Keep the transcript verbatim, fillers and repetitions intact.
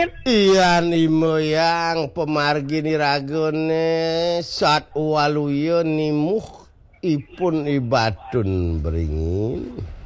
beringin. Iyan imoyang pemargini ragone sat waluyo nimuh ipun ibadun beringin.